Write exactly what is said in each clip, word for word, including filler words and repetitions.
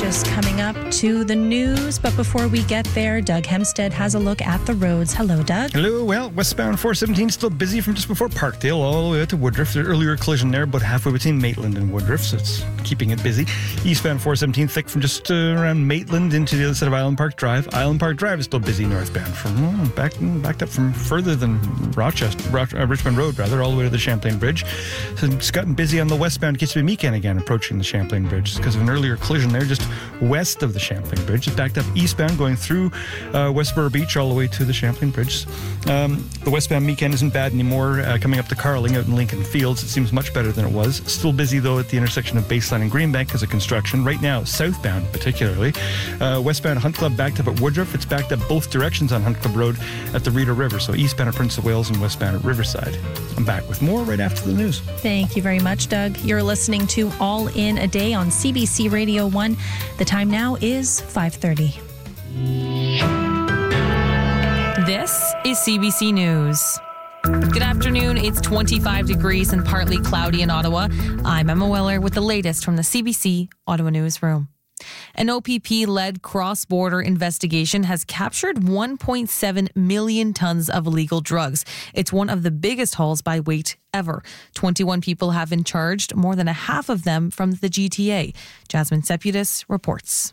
just coming up to the news. But before we get there, Doug Hempstead has a look at the roads. Hello, Doug. Hello. Well, westbound four seventeen still busy from just before Parkdale all the way out to Woodruff. There's an earlier collision there, about halfway between Maitland and Woodruff, so it's keeping it busy. Eastbound four seventeen thick from just uh, around Maitland into the other side of Island Park Drive. Island Park Drive is still busy northbound from oh, back backed up from further than Rochester, Roch- uh, Richmond Road, rather, all the way to the Champlain Bridge. So it's gotten busy on the westbound Kitchener-Meekan again, approaching the Champlain Bridge. It's because of an earlier collision there, just west of the Champlain Bridge. It's backed up eastbound, going through uh, Westboro Beach all the way to the Champlain Bridge. Um, the westbound Meekan isn't bad anymore. Uh, coming up to Carling out in Lincoln Fields, it seems much better than it was. Still busy, though, at the intersection of Baseline and Greenbank because of construction. Right now, southbound particularly. Uh, westbound Hunt Club backed up at Woodruff. It's backed up both directions on Hunt Club Road at the Rita River. So eastbound at Prince of Wales and westbound at Riverside. I'm back with more right after the news. Thank you very much, Doug. You're listening to All In a Day on C B C Radio one. The time now is five thirty. This is C B C News. Good afternoon. It's twenty-five degrees and partly cloudy in Ottawa. I'm Emma Weller with the latest from the C B C Ottawa Newsroom. An O P P-led cross-border investigation has captured one point seven million tons of illegal drugs. It's one of the biggest hauls by weight ever. twenty-one people have been charged, more than a half of them from the G T A. Jasmine Seputis reports.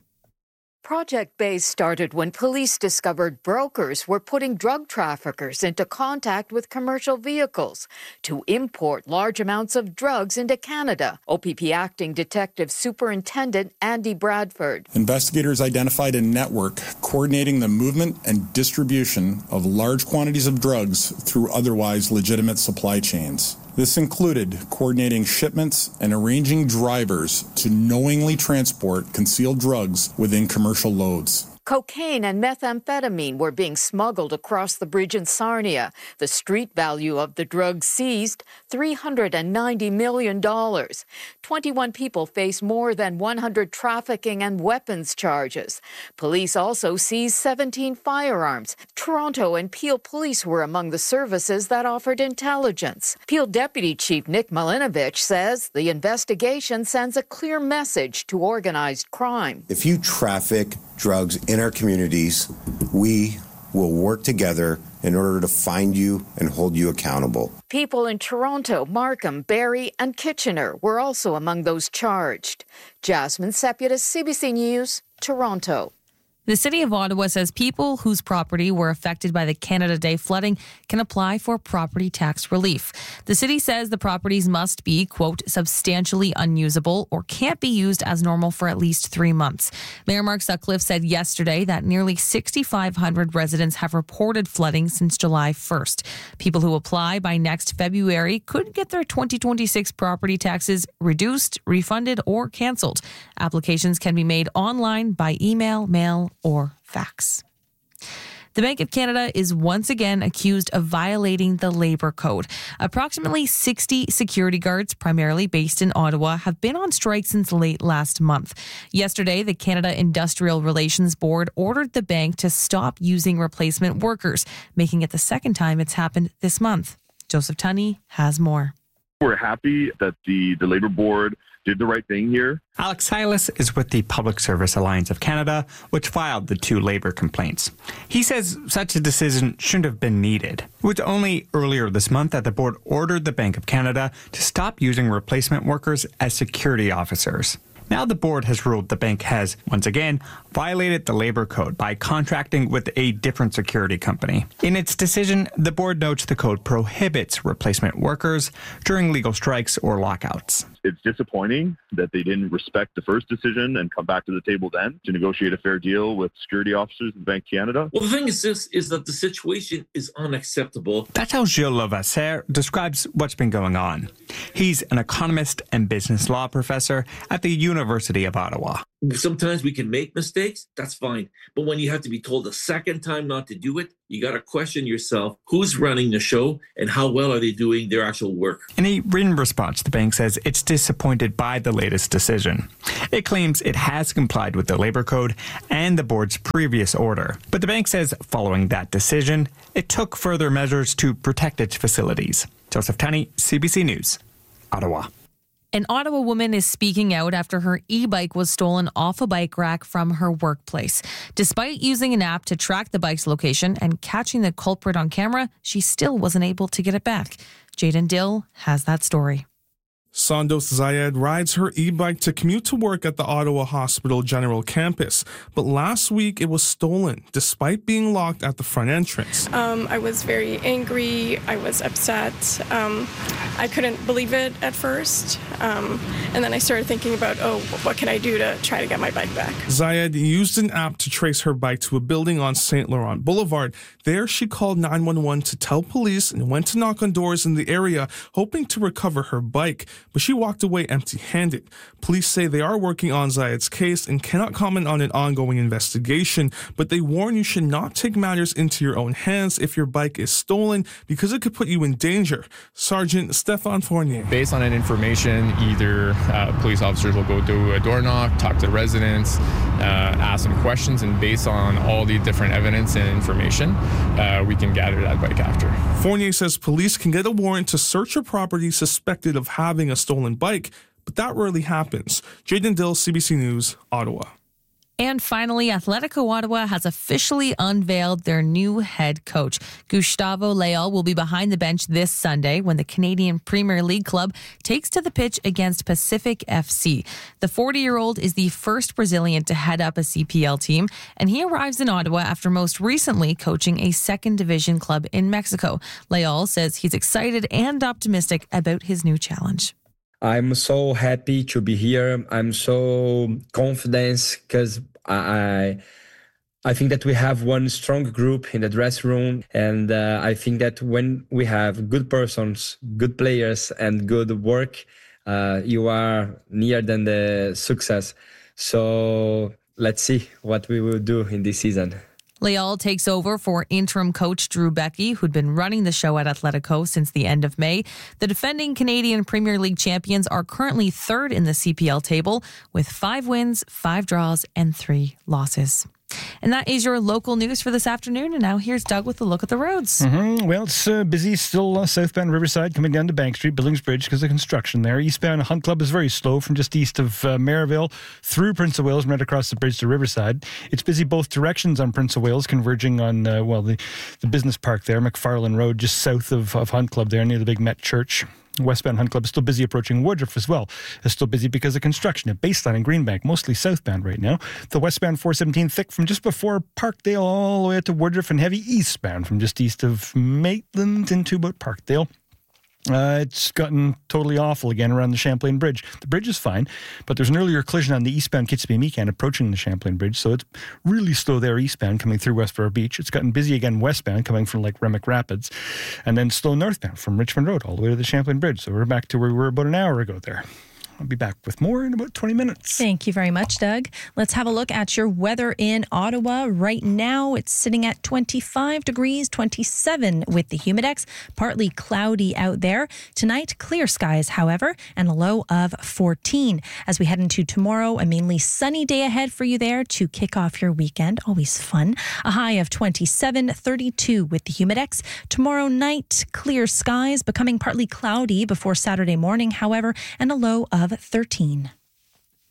Project Base started when police discovered brokers were putting drug traffickers into contact with commercial vehicles to import large amounts of drugs into Canada. O P P Acting Detective Superintendent Andy Bradford. Investigators identified a network coordinating the movement and distribution of large quantities of drugs through otherwise legitimate supply chains. This included coordinating shipments and arranging drivers to knowingly transport concealed drugs within commercial loads. Cocaine and methamphetamine were being smuggled across the bridge in Sarnia. The street value of the drugs seized, three hundred ninety million dollars. twenty-one people face more than one hundred trafficking and weapons charges. Police also seized seventeen firearms. Toronto and Peel Police were among the services that offered intelligence. Peel Deputy Chief Nick Malinovich says the investigation sends a clear message to organized crime. If you traffic drugs in our communities, we will work together in order to find you and hold you accountable. People in Toronto, Markham, Barrie, and Kitchener were also among those charged. Jasmine Seputis, C B C News, Toronto. The City of Ottawa says people whose property were affected by the Canada Day flooding can apply for property tax relief. The city says the properties must be, quote, substantially unusable or can't be used as normal for at least three months. Mayor Mark Sutcliffe said yesterday that nearly six thousand five hundred residents have reported flooding since July first. People who apply by next February could get their twenty twenty-six property taxes reduced, refunded, or canceled. Applications can be made online, by email, mail, or fax. The Bank of Canada is once again accused of violating the Labour Code. Approximately sixty security guards, primarily based in Ottawa, have been on strike since late last month. Yesterday, the Canada Industrial Relations Board ordered the bank to stop using replacement workers, making it the second time it's happened this month. Joseph Tunney has more. We're happy that the, the Labour Board did the right thing here. Alex Silas is with the Public Service Alliance of Canada, which filed the two Labour complaints. He says such a decision shouldn't have been needed. It was only earlier this month that the board ordered the Bank of Canada to stop using replacement workers as security officers. Now the board has ruled the bank has, once again, violated the Labour Code by contracting with a different security company. In its decision, the board notes the code prohibits replacement workers during legal strikes or lockouts. It's disappointing that they didn't respect the first decision and come back to the table then to negotiate a fair deal with security officers in Bank of Canada. Well, the thing is this, is that the situation is unacceptable. That's how Gilles Levasseur describes what's been going on. He's an economist and business law professor at the University of Ottawa. Sometimes we can make mistakes, that's fine. But when you have to be told a second time not to do it, you got to question yourself, who's running the show and how well are they doing their actual work? In a written response, the bank says it's disappointed by the latest decision. It claims it has complied with the Labour Code and the board's previous order. But the bank says following that decision, it took further measures to protect its facilities. Joseph Tunney, C B C News, Ottawa. An Ottawa woman is speaking out after her e-bike was stolen off a bike rack from her workplace. Despite using an app to track the bike's location and catching the culprit on camera, she still wasn't able to get it back. Jaden Dill has that story. Sandos Zayed rides her e-bike to commute to work at the Ottawa Hospital General Campus. But last week it was stolen, despite being locked at the front entrance. Um, I was very angry. I was upset. Um, I couldn't believe it at first. Um, and then I started thinking about, oh, what can I do to try to get my bike back? Zayed used an app to trace her bike to a building on Saint Laurent Boulevard. There she called nine one one to tell police and went to knock on doors in the area, hoping to recover her bike. But she walked away empty-handed. Police say they are working on Zayed's case and cannot comment on an ongoing investigation, but they warn you should not take matters into your own hands if your bike is stolen because it could put you in danger. Sergeant Stéphane Fournier. Based on that information, either uh, police officers will go do a door knock, talk to the residents, uh, ask them questions, and based on all the different evidence and information, uh, we can gather that bike after. Fournier says police can get a warrant to search a property suspected of having a stolen bike, but that rarely happens. Jaden Dill, C B C News, Ottawa. And finally, Atletico Ottawa has officially unveiled their new head coach. Gustavo Leal will be behind the bench this Sunday when the Canadian Premier League club takes to the pitch against Pacific F C. The forty-year-old is the first Brazilian to head up a C P L team, and he arrives in Ottawa after most recently coaching a second division club in Mexico. Leal says he's excited and optimistic about his new challenge. I'm so happy to be here. I'm so confident because I I think that we have one strong group in the dressing room. And uh, I think that when we have good persons, good players and good work, uh, you are near than the success. So let's see what we will do in this season. Leal takes over for interim coach Drew Becky, who'd been running the show at Atletico since the end of May. The defending Canadian Premier League champions are currently third in the C P L table with five wins, five draws, and three losses. And that is your local news for this afternoon. And now here's Doug with a look at the roads. Mm-hmm. Well, it's uh, busy still uh, southbound Riverside coming down to Bank Street, Billings Bridge because of construction there. Eastbound Hunt Club is very slow from just east of uh, Maryville through Prince of Wales and right across the bridge to Riverside. It's busy both directions on Prince of Wales, converging on, uh, well, the, the business park there, McFarlane Road, just south of, of Hunt Club there near the big Met Church. Westbound Hunt Club is still busy approaching Woodruff as well. It's still busy because of construction at Baseline and Greenbank, mostly southbound right now. The westbound four seventeen thick from just before Parkdale all the way out to Woodruff, and heavy eastbound from just east of Maitland into about Parkdale. Uh, it's gotten totally awful again around the Champlain Bridge. The bridge is fine, but there's an earlier collision on the eastbound Kitzbühel-Mecan approaching the Champlain Bridge, so it's really slow there eastbound coming through Westboro Beach. It's gotten busy again westbound coming from like Remick Rapids, and then slow northbound from Richmond Road all the way to the Champlain Bridge. So we're back to where we were about an hour ago there. I'll be back with more in about twenty minutes. Thank you very much, Doug. Let's have a look at your weather in Ottawa. Right now, it's sitting at twenty-five degrees, twenty-seven with the Humidex. Partly cloudy out there. Tonight, clear skies, however, and a low of fourteen. As we head into tomorrow, a mainly sunny day ahead for you there to kick off your weekend. Always fun. A high of twenty-seven, thirty-two with the Humidex. Tomorrow night, clear skies, becoming partly cloudy before Saturday morning, however, and a low of thirteen.